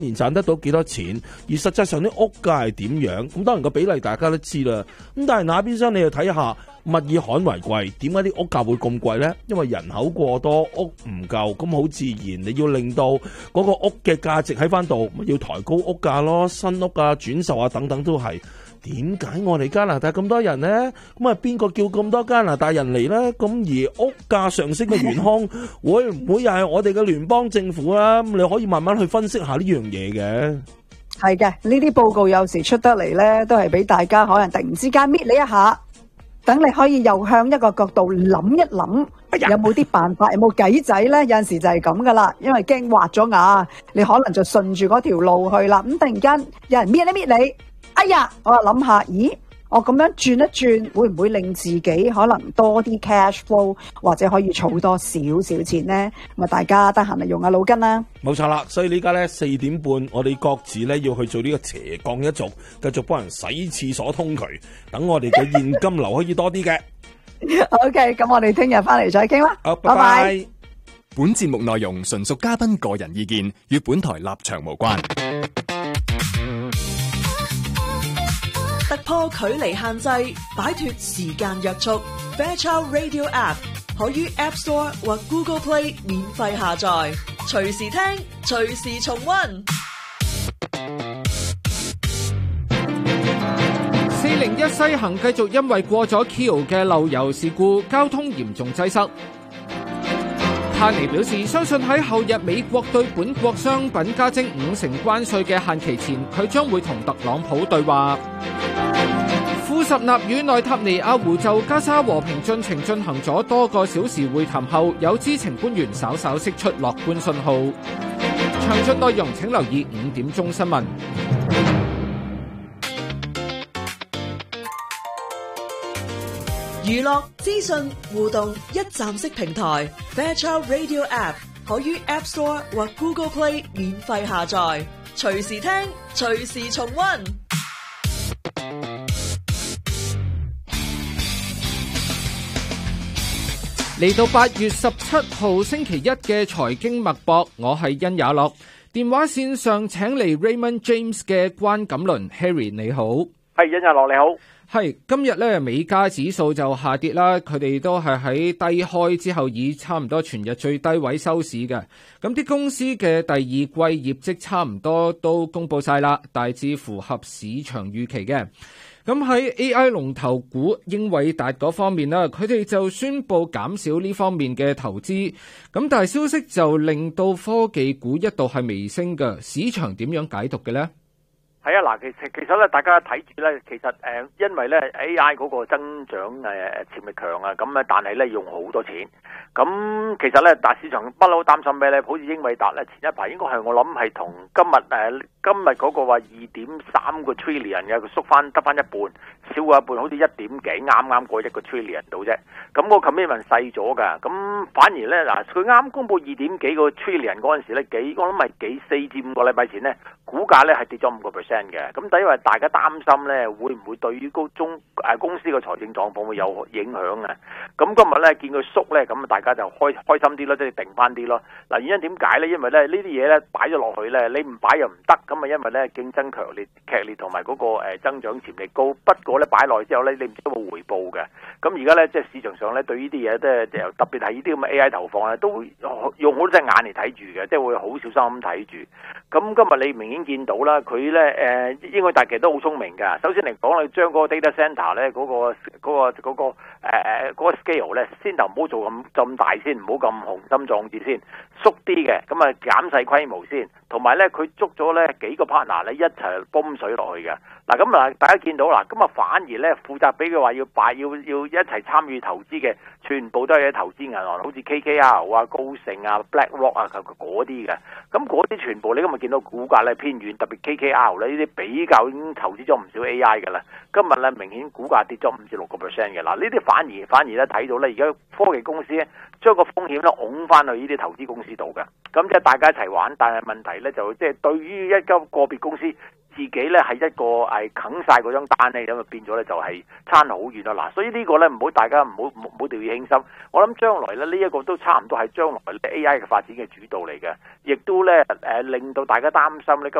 年賺得到幾多錢，而實際上啲屋價係點樣？咁當然個比例大家都知啦。咁但係那邊廂你要睇下，物以罕為貴，點解啲屋價會咁貴呢？因為人口過多，屋唔夠，咁好自然你要令到嗰個屋嘅價值喺翻度，要抬高屋價咯，新屋啊、轉售啊等等都係。點解我哋加拿大咁多人呢？咁啊，邊個叫咁多加拿大人嚟呢？咁而屋價上升嘅元兇會唔會又係我哋嘅聯邦政府啊？咁你可以慢慢去分析下呢樣嘢嘅。 係嘅，呢啲報告有時出得嚟呢，都係俾大家可能突然之間搣你一下，等你可以又向一個角度諗一諗，有冇啲辦法，有冇計仔呢？有陣時就係咁噶啦，因為驚挖咗牙，你可能就順住嗰條路去啦。咁突然間有人搣一搣你。哎呀，我又諗下，咦，我咁樣轉一轉，會唔會令自己可能多啲 cash flow， 或者可以儲多少少錢呢？咁啊，大家得閒嚟用下腦筋啦。 冇錯啦，所以呢家咧4點半，我哋各自咧要去做呢個斜槓一族，繼續幫人洗廁所通渠，等我哋嘅現金流可以多啲嘅。 OK， 咁我哋聽日翻嚟再傾啦。 好，拜拜。 本節目內容純屬嘉賓個人意見，與本台立場無關。 突破距離限制，擺脫時間約束。Fairchild Radio App 可於 App Store 或 Google Play 免費下載，隨時聽，隨時重溫。 401西行繼續因為過咗 Keo 嘅漏油事故，交通嚴重擠塞。卡尼表示，相信喺後日美國對本國商品加徵50%關稅嘅限期前，佢將會同特朗普對話。庫什納與內塔尼亞胡就加沙和平進程進行咗多個小時會談後，有知情官員稍稍釋出樂觀信號。詳盡內容請留意5點鐘新聞。 娛樂、資訊、互動一站式平台 Fairchild Radio App 可於 App Store 或 Google Play 免費下載，隨時聽，隨時重溫。 嚟到8月17號星期一嘅財經脈搏，我係殷也樂。電話線上請嚟 Raymond James 嘅關錦麟 Harry， 你好。 係殷也樂，你好。 係今日咧，美加指數就下跌啦，佢哋都係喺低開之後以差唔多全日最低位收市嘅。咁啲公司嘅第二季業績差唔多都公布晒啦，大致符合市場預期嘅。咁喺 AI 龍頭股英偉達嗰方面啦，佢哋就宣布減少呢方面嘅投資。咁但係消息就令到科技股一度係微升嘅，市場點樣解讀嘅呢？ 係啊，嗱，其實咧，大家睇住咧，其實因為咧 AI 嗰個增長潛力強啊，咁咧，但係咧用好多錢，咁其實咧，大市場不嬲擔心咩咧？好似英偉達咧，前一排應該係我諗係同今日嗰個話2.3個 trillion 嘅，佢縮翻得翻一半，少過一半，好似1點幾，啱過1個 trillion 到啫。咁個 commitment 細咗㗎，咁反而咧嗱，佢啱公佈2點幾個 trillion 嗰陣時咧，我諗係4至5個禮拜前咧，股價咧係跌咗5%嘅。咁因為大家擔心咧，會唔會對於公司嘅財政狀況會有影響啊？咁今日咧見佢縮咧，咁大家就開心啲咯，即係定翻啲咯。嗱，原因點解咧？因為咧呢啲嘢咧擺咗落去咧，你唔擺又唔得。咁啊，因為咧競爭強烈、劇烈同埋嗰個增長潛力高。不過咧擺落去之後咧，你唔知有冇回報嘅。咁而家咧即係市場上咧對呢啲嘢咧，特別係呢啲咁嘅 AI 投放咧，都會用好多隻眼嚟睇住嘅，即係會好小心咁睇住。咁今日你明顯見到啦，佢咧英偉達其實都好聰明㗎。首先嚟講，你將嗰個 data center 咧嗰個 scale 咧，先就唔好做咁大先，唔好咁雄心壯志先，縮啲嘅，咁啊減細規模先。同埋咧，佢捉咗咧幾個 partner 咧一齊泵水落去嘅。嗱，咁啊大家見到啦，咁啊反而咧負責俾佢話要一齊參與投資嘅，全部都係啲投資銀行，好似 KKR 啊、高盛啊、BlackRock 啊嗰啲嘅。咁嗰啲全部你今日見到股價咧偏軟，特別 KKR 咧呢啲比較已經投資咗唔少 AI 嘅啦。今日咧明顯股價跌咗5至6%嘅。嗱，呢啲反而咧睇到咧，而家科技公司咧將個風險咧拱翻去呢啲投資公司度嘅。咁即係大家一齊玩，但係問題咧就即係對於一間個別公司自己咧係一個啃晒嗰張單咧，咁就變咗咧就係差好遠啦。嗱，所以呢個咧大家唔好掉以輕心。我諗將來咧呢一個都差唔多係將來 AI 嘅發展嘅主導嚟嘅，亦都咧令到大家擔心咧。